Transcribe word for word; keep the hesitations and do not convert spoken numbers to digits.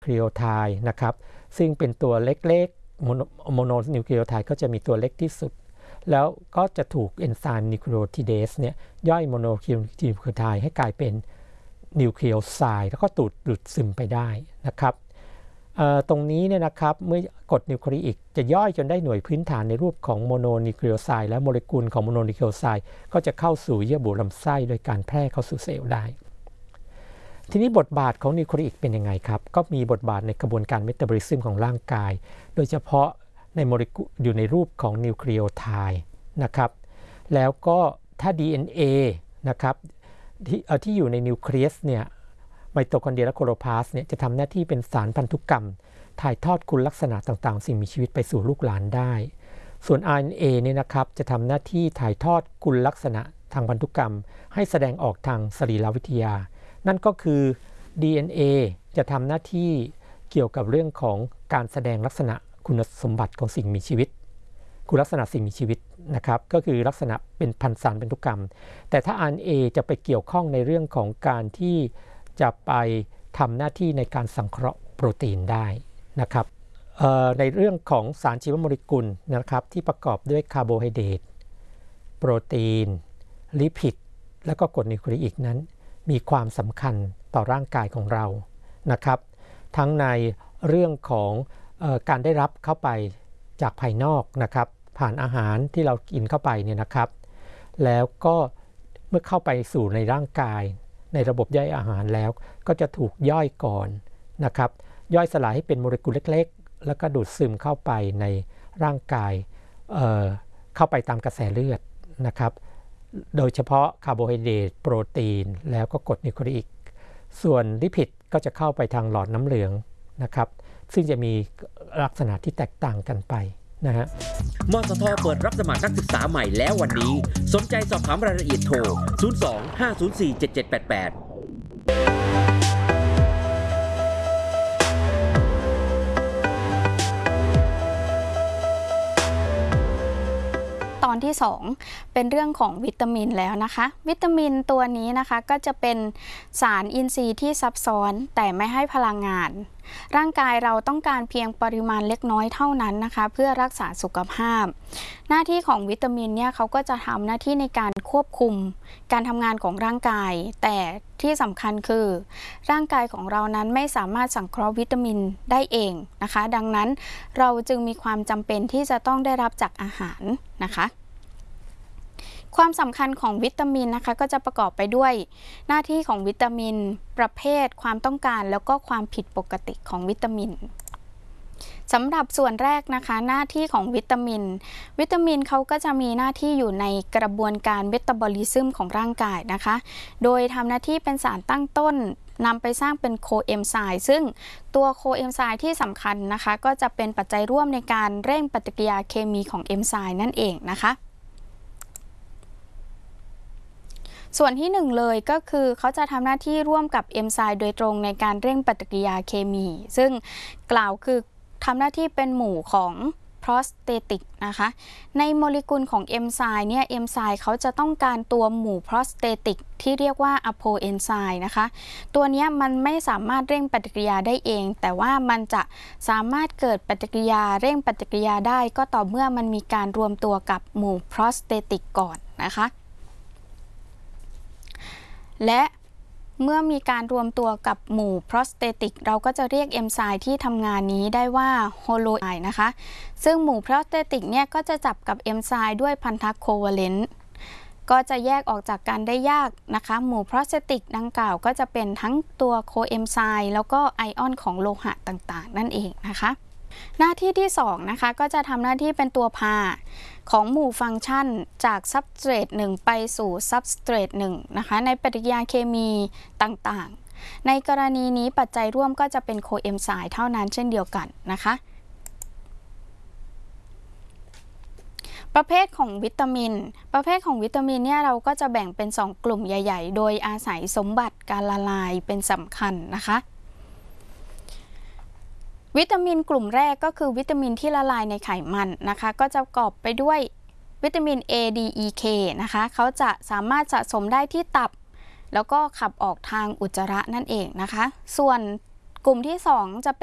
คลีโอไทด์นะครับซึ่งเป็นตัวเล็กๆโมโนนิวคลีโอไทด์ก็จะมีตัวเล็กที่สุดแล้วก็จะถูกเอนไซม์นิวคลีโอทิเดสเนี่ยย่อยโมโนนิวคลีโอไทด์ให้กลายเป็นนิวคลีโอไซด์แล้วก็ดูดดูดซึมไปได้นะครับตรงนี้เนี่ยนะครับเมื่อกรดนิวคลีอิกจะย่อยจนได้หน่วยพื้นฐานในรูปของโมโนนิวคลีโอไซด์และโมเลกุลของโมโนนิวคลีโอไซด์ก็จะเข้าสู่เยื่อบุลำไส้โดยการแพร่เข้าสู่เซลล์ได้ทีนี้บทบาทของนิวคลีอิกเป็นยังไงครับก็มีบทบาทในกระบวนการเมตาบอลิซึมของร่างกายโดยเฉพาะในโมเลกุลอยู่ในรูปของนิวคลีโอไทด์นะครับแล้วก็ถ้า ดี เอ็น เอ นะครับที่ที่อยู่ในนิวเคลียสเนี่ยไมโตคอนเดรียและโคโลพลาสต์เนี่ยจะทำหน้าที่เป็นสารพันธุกรรมถ่ายทอดคุณลักษณะต่างๆสิ่งมีชีวิตไปสู่ลูกหลานได้ส่วน อาร์ เอ็น เอ เนี่ยนะครับจะทำหน้าที่ถ่ายทอดคุณลักษณะทางพันธุกรรมให้แสดงออกทางสรีรวิทยานั่นก็คือ ดี เอ็น เอ จะทำหน้าที่เกี่ยวกับเรื่องของการแสดงลักษณะคุณสมบัติของสิ่งมีชีวิตคุณลักษณะสิ่งมีชีวิตนะครับก็คือลักษณะเป็นพันธุ์สารพันธุกรรมแต่ถ้า อาร์ เอ็น เอ จะไปเกี่ยวข้องในเรื่องของการที่จะไปทำหน้าที่ในการสังเคราะห์โปรตีนได้นะครับในเรื่องของสารชีวโมเลกุลนะครับที่ประกอบด้วยคาร์โบไฮเดรตโปรตีนลิพิดและก็กรดนิวคลีอิกนั้นมีความสำคัญต่อร่างกายของเรานะครับทั้งในเรื่องของเอ่อการได้รับเข้าไปจากภายนอกนะครับผ่านอาหารที่เรากินเข้าไปเนี่ยนะครับแล้วก็เมื่อเข้าไปสู่ในร่างกายในระบบย่อยอาหารแล้วก็จะถูกย่อยก่อนนะครับย่อยสลายให้เป็นโมเลกุลเล็กๆแล้วก็ดูดซึมเข้าไปในร่างกายเอ่อเข้าไปตามกระแสเลือดนะครับโดยเฉพาะคาร์โบไฮเดรตโปรตีนแล้วก็กรดนิวคลีอิกส่วนลิพิดก็จะเข้าไปทางหลอดน้ำเหลืองนะครับซึ่งจะมีลักษณะที่แตกต่างกันไปนะฮะมสทเปิดรับสมัครนักศึกษาใหม่แล้ววันนี้สนใจสอบถามรายละเอียดโทรศูนย์ สอง ห้า ศูนย์ สี่ เจ็ด เจ็ด แปด แปดตอนที่สองเป็นเรื่องของวิตามินแล้วนะคะวิตามินตัวนี้นะคะก็จะเป็นสารอินทรีย์ที่ซับซ้อนแต่ไม่ให้พลังงานร่างกายเราต้องการเพียงปริมาณเล็กน้อยเท่านั้นนะคะเพื่อรักษาสุขภาพหน้าที่ของวิตามินเนี่ยเขาก็จะทำหน้าที่ในการควบคุมการทำงานของร่างกายแต่ที่สำคัญคือร่างกายของเรานั้นไม่สามารถสังเคราะห์วิตามินได้เองนะคะดังนั้นเราจึงมีความจำเป็นที่จะต้องได้รับจากอาหารนะคะความสำคัญของวิตามินนะคะก็จะประกอบไปด้วยหน้าที่ของวิตามินประเภทความต้องการแล้วก็ความผิดปกติของวิตามินสำหรับส่วนแรกนะคะหน้าที่ของวิตามินวิตามินเขาก็จะมีหน้าที่อยู่ในกระบวนการเมตาบอลิซึมของร่างกายนะคะโดยทำหน้าที่เป็นสารตั้งต้นนำไปสร้างเป็นโคเอนไซม์ซึ่งตัวโคเอนไซม์ที่สำคัญนะคะก็จะเป็นปัจจัยร่วมในการเร่งปฏิกิริยาเคมีของเอนไซม์นั่นเองนะคะส่วนที่หนึ่งเลยก็คือเขาจะทำหน้าที่ร่วมกับเอนไซม์โดยตรงในการเร่งปฏิกิริยาเคมีซึ่งกล่าวคือทำหน้าที่เป็นหมู่ของโปรสเตติกนะคะในโมเลกุลของเอนไซม์เนี่ยเอนไซม์เขาจะต้องการตัวหมู่โปรสเตติกที่เรียกว่าอะโพเอนไซม์นะคะตัวนี้มันไม่สามารถเร่งปฏิกิริยาได้เองแต่ว่ามันจะสามารถเกิดปฏิกิริยาเร่งปฏิกิริยาได้ก็ต่อเมื่อมันมีการรวมตัวกับหมู่โปรสเตติกก่อนนะคะและเมื่อมีการรวมตัวกับหมู่โปรสเตติกเราก็จะเรียกเอนไซม์ที่ทำงานนี้ได้ว่าโฮโลไอนะคะซึ่งหมู่โปรสเตติกเนี่ยก็จะจับกับเอนไซม์ด้วยพันธะโควาเลนต์ก็จะแยกออกจากกันได้ยากนะคะหมู่โปรสเตติกดังกล่าวก็จะเป็นทั้งตัวโคเอนไซม์แล้วก็ไอออนของโลหะต่างๆนั่นเองนะคะหน้าที่ที่สองนะคะก็จะทำหน้าที่เป็นตัวพาของหมู่ฟังก์ชันจากซับสเตรทหนึ่งไปสู่ซับสเตรทหนึ่งนะคะในปฏิกิริยาเคมีต่างๆในกรณีนี้ปัจจัยร่วมก็จะเป็นโคเอนไซม์เท่านั้นเช่นเดียวกันนะคะประเภทของวิตามินประเภทของวิตามินเนี่ยเราก็จะแบ่งเป็นสองกลุ่มใหญ่ๆโดยอาศัยสมบัติการละลายเป็นสำคัญนะคะวิตามินกลุ่มแรกก็คือวิตามินที่ละลายในไขมันนะคะก็จะประกอบไปด้วยวิตามิน A D E K นะคะเขาจะสามารถสะสมได้ที่ตับแล้วก็ขับออกทางอุจจาระนั่นเองนะคะส่วนกลุ่มที่สองจะ